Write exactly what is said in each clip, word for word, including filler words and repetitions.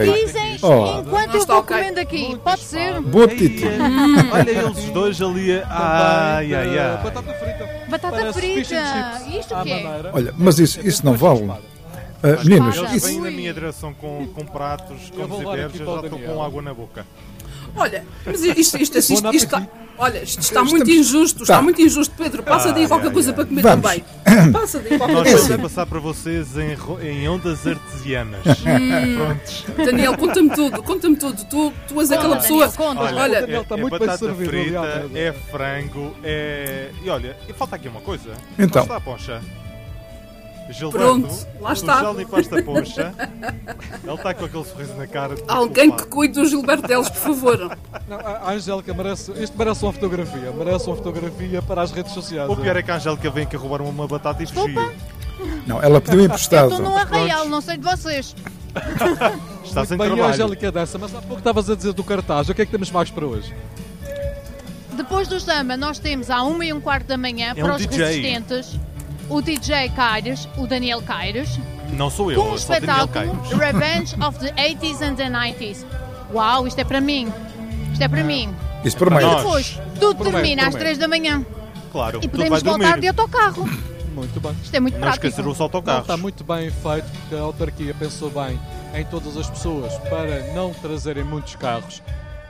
Dizem, Oh. enquanto eu vou comendo aqui, pode ser? Bom apetite. Olha eles os dois ali. a- Ai, ai, ai. Batata frita. Batata Parece fish frita. and chips Isto à o quê? maneira. Olha, mas isso, isso não vale. Ah, meninos, Espada. Eles isso, vêm na minha direção com, com pratos, Eu com vou levar deseveres, aqui eu para o já estou Daniel. com água na boca. Olha, mas isto, isto, isto, isto, Bom isto está, apetite. olha, isto está muito injusto, está Tá. muito injusto, Pedro. Passa daí Ai, qualquer ai, coisa ai. para comer Vamos. também. Passa daí qualquer Nós coisa. vamos passar para vocês em, ro- em ondas artesianas. Prontos. Daniel, conta-me tudo, conta-me tudo. Tu, tu és aquela Conta, pessoa. Daniel, conta. Olha, Olha, é, Daniel está é muito bem batata servido, frita, aliás. é frango, é... E olha, e falta aqui uma coisa. Então. Lá está a poncha. Gilberto, Pronto, lá tu está. já limpaste a poncha. Ele está com aquele sorriso na cara. de Alguém que culpado. cuide do Gilberto Teles, por favor. Não, a Angélica merece. Isto merece uma fotografia. Merece uma fotografia para as redes sociais. O pior é que a Angélica vem aqui roubar uma batata e fugiu. não, ela pediu emprestado. Estou num arraial, não sei de vocês. Está sem Bem, a trabalho. Angélica dessa, mas há pouco estavas a dizer do cartaz. O que é que temos mais para hoje? Depois do samba, nós temos à uma e um quarto da manhã, É para um os D J. resistentes, o D J Caires, o Daniel Caires, Não sou eu, com um eu sou o Daniel espetáculo Caires. Revenge of the eighties and the nineties. Uau, isto é para mim. Isto é para mim. Isso para para mim. nós. Depois, tudo Prometo, termina às prometo. três da manhã. Claro, E tu podemos vais voltar dormir. de autocarro. Muito bem. Isto é muito Não prático. esquecer os Não, autocarros. está muito bem feito porque a autarquia pensou bem em todas as pessoas para não trazerem muitos carros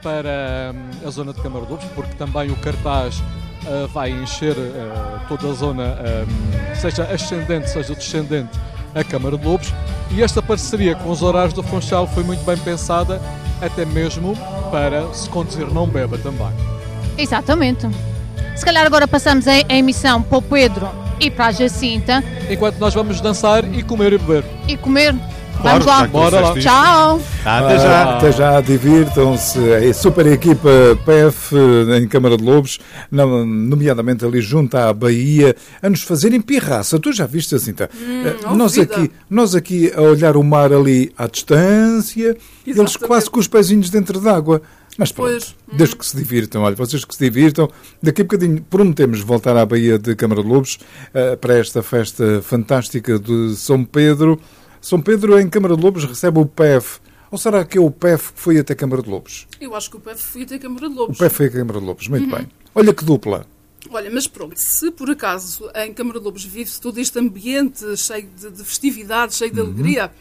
para hum, a zona de Câmara de Lobos, porque também o cartaz ah, vai encher ah, toda a zona, hum, seja ascendente, seja descendente, a Câmara de Lobos. E esta parceria com os horários do Funchal foi muito bem pensada, até mesmo para se conduzir não beba também. Exatamente. Se calhar agora passamos a, a emissão para o Pedro e para a Jacinta Enquanto nós vamos dançar e comer e beber. e comer. Claro, Vamos lá. já que tu Bora lá. disseste isto. Tchau. Até já. Ah, até já, divirtam-se. A super equipa P F em Câmara de Lobos, no- nomeadamente ali junto à Bahia, a nos fazerem pirraça. Tu já viste assim, tá? oh, nós, vida. aqui, nós aqui a olhar o mar ali à distância, eles Exatamente. quase com os pezinhos dentro d'água. Mas pronto, Pois. desde que se divirtam, olha, vocês que se divirtam, daqui a bocadinho prometemos voltar à Bahia de Câmara de Lobos eh, para esta festa fantástica de São Pedro. São Pedro em Câmara de Lobos recebe o P E F. Ou será que é o P E F que foi até Câmara de Lobos? Eu acho que o P F foi até Câmara de O Lobos. P E F foi a Câmara de Lobos, muito bem. Olha que dupla. Olha, mas pronto, se por acaso em Câmara de Lobos vive-se todo este ambiente cheio de, de festividade, cheio de alegria,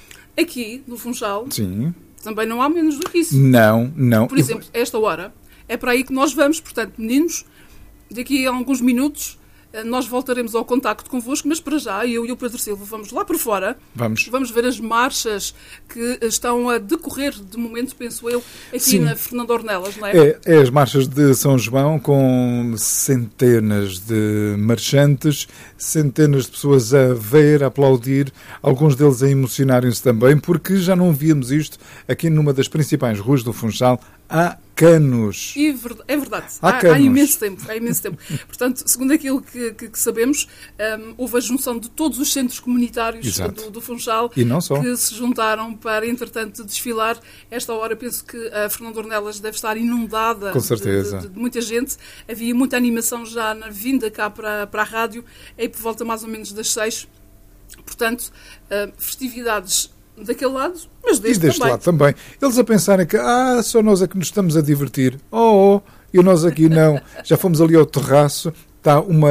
aqui no Funchal Sim. também não há menos do que isso. Não, não. Por exemplo, a esta hora é para aí que nós vamos, portanto, meninos, daqui a alguns minutos eh, nós voltaremos ao contacto convosco, mas para já, eu e o Pedro Silva vamos lá para fora, Vamos. vamos ver as marchas que estão a decorrer, de momento, penso eu, aqui Sim. na Fernando Ornelas, não é? É, é as marchas de São João com centenas de marchantes, centenas de pessoas a ver, a aplaudir, alguns deles a emocionarem-se também, porque já não víamos isto aqui numa das principais ruas do Funchal há canos. E ver- é verdade, Há há, há canos. imenso tempo, há imenso tempo. Portanto, segundo aquilo que, que- que sabemos, hum, houve a junção de todos os centros comunitários Exato. do, do Funchal E não só. que se juntaram para, entretanto, desfilar. Esta hora penso que a Fernando Ornelas deve estar inundada Com de- certeza. De, de muita gente. Havia muita animação já na vinda cá para, para a rádio, aí por volta mais ou menos das seis. Portanto, hum, festividades daquele lado, mas E deste, deste também. lado também. Eles a pensarem que ah, só nós é que nos estamos a divertir. Oh, oh, e nós aqui não. Já fomos ali ao terraço, está uma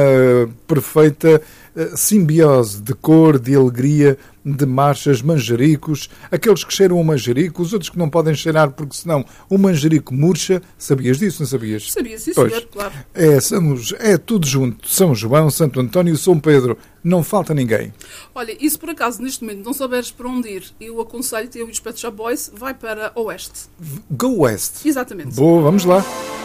perfeita eh, simbiose de cor, de alegria, de marchas, manjericos, aqueles que cheiram o manjerico, os outros que não podem cheirar porque senão o manjerico murcha. Sabias disso, não sabias? Sabia, sim, Pois. senhor, claro. É, somos, é tudo junto. São João, Santo António, São Pedro. Não falta ninguém. Olha, e se por acaso neste momento não souberes para onde ir, eu aconselho-te, eu e os Pet Shop Boys, vai para Oeste. Go West. Exatamente. Boa, vamos lá.